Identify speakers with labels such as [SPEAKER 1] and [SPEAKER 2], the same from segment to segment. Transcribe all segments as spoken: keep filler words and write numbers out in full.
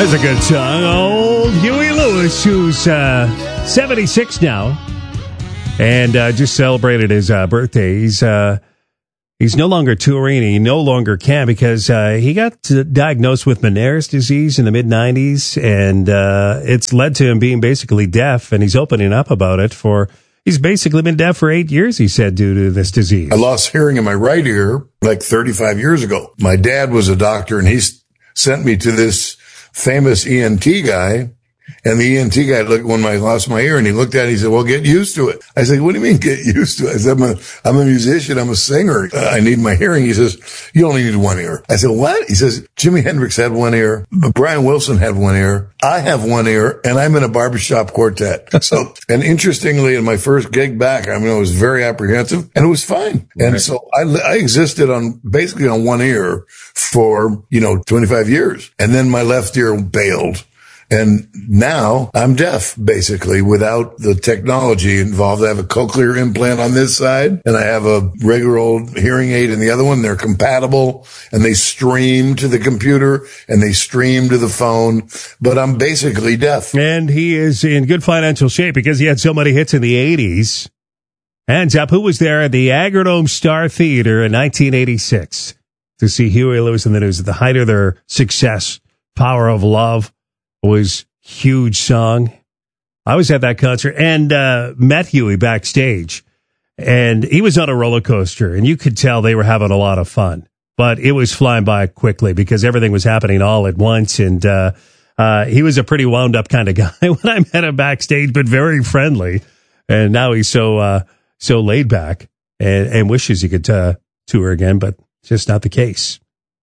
[SPEAKER 1] That's a good song. Old Huey Lewis, who's uh, seventy-six now, and uh, just celebrated his uh, birthday. He's uh, he's no longer touring. He no longer can because uh, he got diagnosed with Meniere's disease in the mid nineties, and uh, it's led to him being basically deaf, and he's opening up about it. For He's basically been deaf for eight years, he said, due to this disease.
[SPEAKER 2] I lost hearing in my right ear like thirty-five years ago. My dad was a doctor, and he sent me to this famous E N T guy, and the E N T guy looked when I lost my ear, and he looked at it, he said, well, get used to it. I said, what do you mean get used to it? I said, I'm a, I'm a musician, I'm a singer, uh, I need my hearing. He says, you only need one ear. I said, what? He says, Jimi Hendrix had one ear, Brian Wilson had one ear, I have one ear, and I'm in a barbershop quartet. So, and interestingly, in my first gig back, I mean, I was very apprehensive, and it was fine. Right. And so I, I existed on, basically on one ear for, you know, twenty-five years. And then my left ear bailed. And now I'm deaf, basically, without the technology involved. I have a cochlear implant on this side, and I have a regular old hearing aid in the other one. They're compatible, and they stream to the computer, and they stream to the phone. But I'm basically deaf.
[SPEAKER 1] And he is in good financial shape because he had so many hits in the eighties. Hands up, who was there at the Agrodome Star Theater in nineteen eighty-six to see Huey Lewis and the News at the height of their success? Power of Love was huge song. I was at that concert and uh, met Huey backstage, and he was on a roller coaster, and you could tell they were having a lot of fun, but it was flying by quickly because everything was happening all at once, and uh, uh, he was a pretty wound up kind of guy when I met him backstage, but very friendly, and now he's so uh, so laid back and, and wishes he could uh, tour again, but it's just not the case.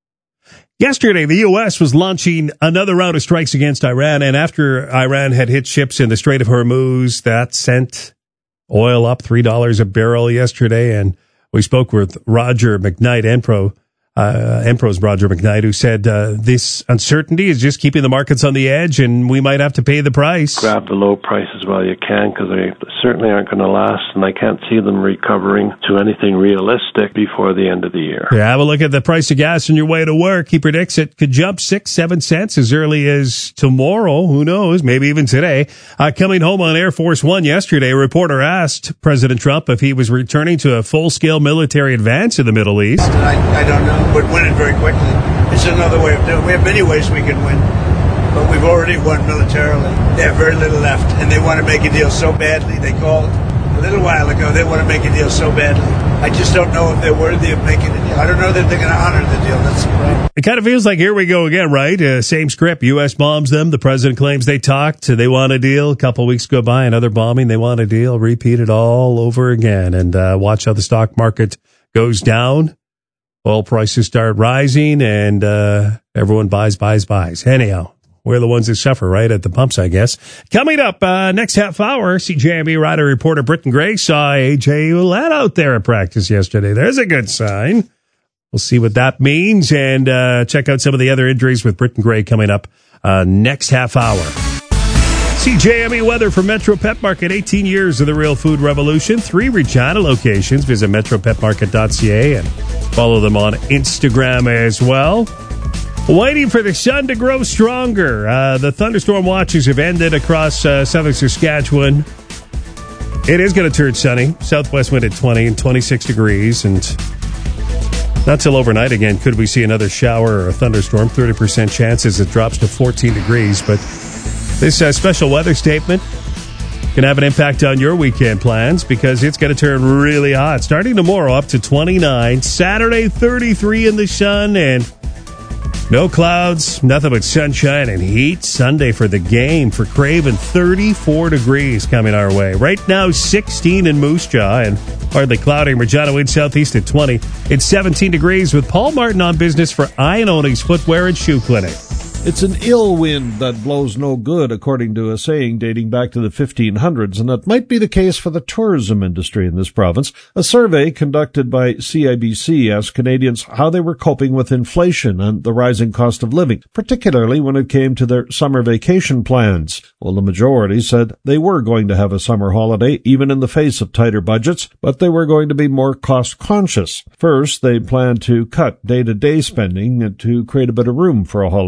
[SPEAKER 1] Yesterday, the U S was launching another round of strikes against Iran, and after Iran had hit ships in the Strait of Hormuz, that sent oil up three dollars a barrel yesterday, and we spoke with Roger McKnight, Enpro, uh, Enpro's Roger McKnight, who said uh, this uncertainty is just keeping the markets on the edge, and we might have to pay the price.
[SPEAKER 3] Grab the low prices while you can, because they certainly aren't going to last, and I can't see them recovering to anything realistic before the end of the year.
[SPEAKER 1] Yeah, have a look at the price of gas on your way to work. He predicts it could jump six, seven cents as early as tomorrow. Who knows? Maybe even today. Uh, coming home on Air Force One yesterday, a reporter asked President Trump if he was returning to a full-scale military advance in the Middle East.
[SPEAKER 4] I, I don't know. Would win it very quickly. It's another way of doing it. We have many ways we can win, but we've already won militarily. They have very little left, and they want to make a deal so badly. They called a little while ago. They want to make a deal so badly. I just don't know if they're worthy of making a deal. I don't know that they're going to honor the deal. That's the problem.
[SPEAKER 1] It kind of feels like here we go again, right? Uh, same script. U S bombs them. The president claims they talked. They want a deal. A couple weeks go by, another bombing. They want a deal. Repeat it all over again. And uh, watch how the stock market goes down. Oil prices start rising, and uh, everyone buys, buys, buys. Anyhow, we're the ones that suffer, right, at the pumps, I guess. Coming up uh, next half hour, C J M E rider reporter Britton Gray saw A J Ouellette out there at practice yesterday. There's a good sign. We'll see what that means, and uh, check out some of the other injuries with Britton Gray coming up uh, next half hour. C J M E weather for Metro Pet Market. eighteen years of the real food revolution. Three Regina locations. Visit metro pet market dot c a and follow them on Instagram as well. Waiting for the sun to grow stronger. Uh, the thunderstorm watches have ended across uh, southern Saskatchewan. It is going to turn sunny. Southwest wind at twenty and twenty-six degrees. And not till overnight again could we see another shower or a thunderstorm. thirty percent chances it drops to fourteen degrees. But this uh, special weather statement can have an impact on your weekend plans because it's going to turn really hot. Starting tomorrow up to twenty-nine. Saturday, thirty-three in the sun and no clouds, nothing but sunshine and heat. Sunday for the game for Craven, thirty-four degrees coming our way. Right now, sixteen in Moose Jaw and hardly cloudy. Regina wind southeast at twenty. It's seventeen degrees with Paul Martin on business for Ionone's Footwear and Shoe Clinic.
[SPEAKER 5] It's an ill wind that blows no good, according to a saying dating back to the fifteen hundreds, and that might be the case for the tourism industry in this province. A survey conducted by C I B C asked Canadians how they were coping with inflation and the rising cost of living, particularly when it came to their summer vacation plans. Well, the majority said they were going to have a summer holiday, even in the face of tighter budgets, but they were going to be more cost-conscious. First, they planned to cut day-to-day spending to create a bit of room for a holiday.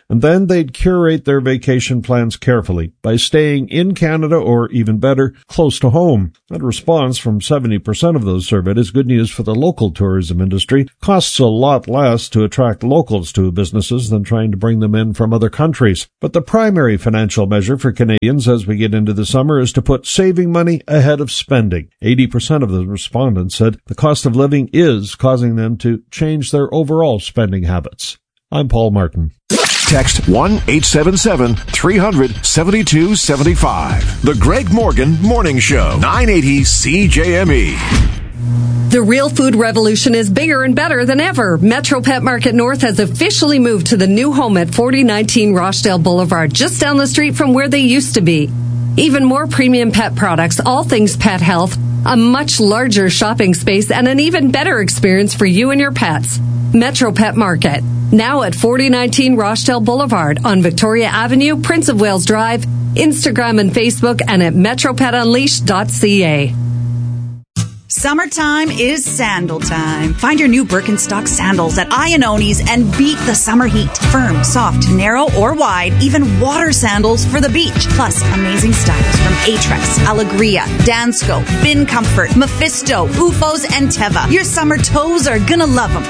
[SPEAKER 5] and then they'd curate their vacation plans carefully by staying in Canada or, even better, close to home. That response from seventy percent of those surveyed is good news for the local tourism industry. Costs a lot less to attract locals to businesses than trying to bring them in from other countries. But the primary financial measure for Canadians as we get into the summer is to put saving money ahead of spending. eighty percent of the respondents said the cost of living is causing them to change their overall spending habits. I'm Paul Martin.
[SPEAKER 6] Text one eight seven seven, three hundred, seventy-two seventy-five. The Greg Morgan Morning Show, nine eighty C J M E.
[SPEAKER 7] The real food revolution is bigger and better than ever. Metro Pet Market North has officially moved to the new home at forty nineteen Rochdale Boulevard, just down the street from where they used to be. Even more premium pet products, all things pet health, a much larger shopping space, and an even better experience for you and your pets. Metro Pet Market, now at forty nineteen Rochdale Boulevard on Victoria Avenue, Prince of Wales Drive, Instagram and Facebook, and at metro pet unleashed dot c a.
[SPEAKER 8] Summertime is sandal time. Find your new Birkenstock sandals at Iannoni's and beat the summer heat. Firm, soft, narrow, or wide, even water sandals for the beach. Plus, amazing styles from Aetrex, Allegria, Dansko, Bin Comfort, Mephisto, U F Os, and Teva. Your summer toes are gonna love them.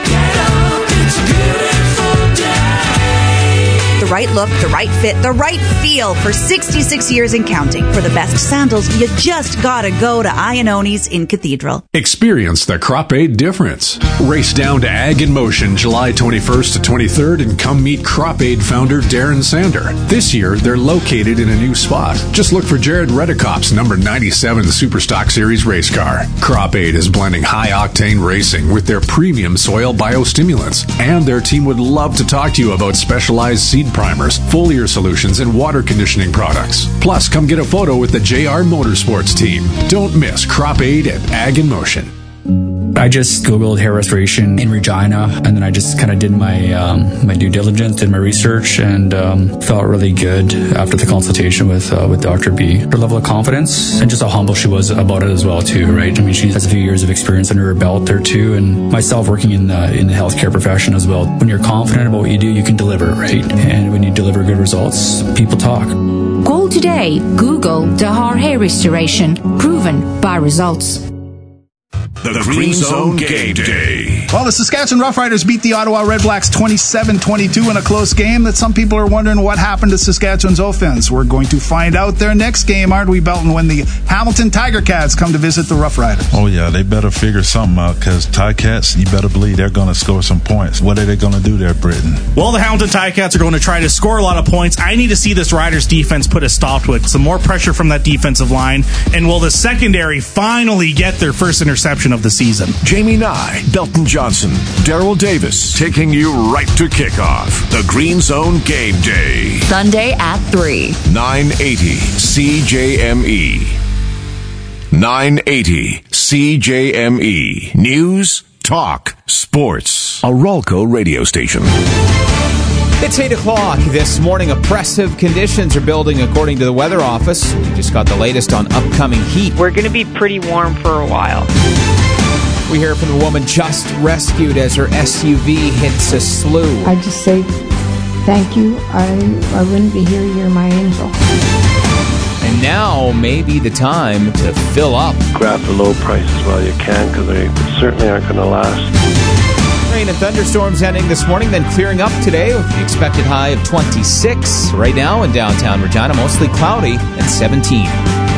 [SPEAKER 8] The right look, the right fit, the right feel for sixty-six years and counting. For the best sandals, you just gotta go to Iannoni's in Cathedral.
[SPEAKER 9] Experience the Crop Aid difference. Race down to Ag in Motion July twenty-first to twenty-third and come meet Crop Aid founder Darren Sander. This year, they're located in a new spot. Just look for Jared Redekop's number ninety-seven Superstock Series race car. Crop Aid is blending high-octane racing with their premium soil biostimulants, and their team would love to talk to you about specialized seed primers, foliar solutions, and water conditioning products. Plus, come get a photo with the J R Motorsports team. Don't miss Crop Aid at Ag in Motion.
[SPEAKER 10] I just Googled hair restoration in Regina, and then I just kind of did my um, my due diligence, did my research, and um, felt really good after the consultation with uh, with Doctor B. Her level of confidence and just how humble she was about it as well, too, right? I mean, she has a few years of experience under her belt there, too, and myself working in the, in the healthcare profession as well. When you're confident about what you do, you can deliver, right? And when you deliver good results, people talk.
[SPEAKER 11] Call today. Google Dahar Hair Restoration. Proven by results.
[SPEAKER 6] The, the Green Zone Game Day.
[SPEAKER 12] Well, the Saskatchewan Roughriders beat the Ottawa Redblacks twenty-seven twenty-two in a close game that some people are wondering what happened to Saskatchewan's offense. We're going to find out their next game, aren't we, Belton, when the Hamilton Tiger Cats come to visit the Roughriders?
[SPEAKER 13] Oh, yeah, they better figure something out because Ticats, you better believe they're going to score some points. What are they going to do there, Britain?
[SPEAKER 14] Well, the Hamilton Ticats are going to try to score a lot of points. I need to see this Riders defense put a stop to it. Some more pressure from that defensive line. And will the secondary finally get their first interception of the season?
[SPEAKER 6] Jamie Nye, Belton Johnson, Daryl Davis, taking you right to kickoff. The Green Zone Game Day.
[SPEAKER 11] Sunday at three.
[SPEAKER 6] nine eighty C J M E. nine eighty C J M E. News, talk, sports. A Ralco radio station.
[SPEAKER 15] It's eight o'clock this morning. Oppressive conditions are building according to the Weather Office. We just got the latest on upcoming heat.
[SPEAKER 16] We're going to be pretty warm for a while.
[SPEAKER 15] We hear from the woman just rescued as her S U V hits a slough.
[SPEAKER 17] I just say thank you. I, I wouldn't be here. You're my angel.
[SPEAKER 15] And now may be the time to fill up.
[SPEAKER 3] Grab the low prices while you can, because they certainly aren't going to last.
[SPEAKER 15] Rain and thunderstorms ending this morning, then clearing up today with the expected high of twenty-six. Right now in downtown Regina, mostly cloudy and seventeen.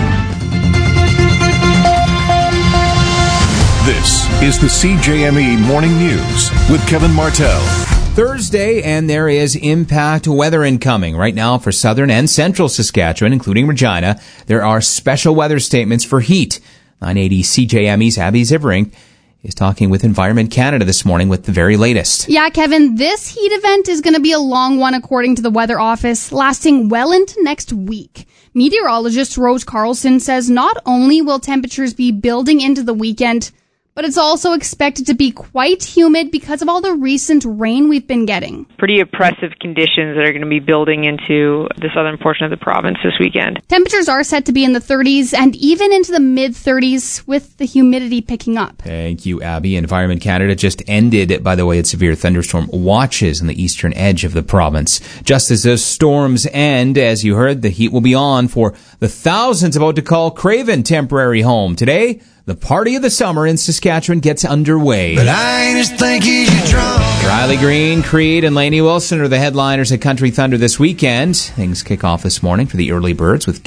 [SPEAKER 6] This is the C J M E Morning News with Kevin Martell.
[SPEAKER 15] Thursday, and there is impact weather incoming. Right now for southern and central Saskatchewan, including Regina, there are special weather statements for heat. nine eighty C J M E's Abby Ziverink is talking with Environment Canada this morning with the very latest.
[SPEAKER 18] Yeah, Kevin, this heat event is going to be a long one according to the Weather Office, lasting well into next week. Meteorologist Rose Carlson says not only will temperatures be building into the weekend, But it's also expected to be quite humid because of all the recent rain we've been getting.
[SPEAKER 16] Pretty oppressive conditions that are going to be building into the southern portion of the province this weekend.
[SPEAKER 18] Temperatures are set to be in the thirties and even into the mid-thirties with the humidity picking up.
[SPEAKER 15] Thank you, Abby. Environment Canada just ended, by the way, its severe thunderstorm watches on the eastern edge of the province. Just as those storms end, as you heard, the heat will be on for the thousands about to call Craven temporary home. Today, the party of the summer in Saskatchewan gets underway.
[SPEAKER 19] But I ain't as thinky as you drunk.
[SPEAKER 15] Riley Green, Creed, and Lainey Wilson are the headliners at Country Thunder this weekend. Things kick off this morning for the early birds with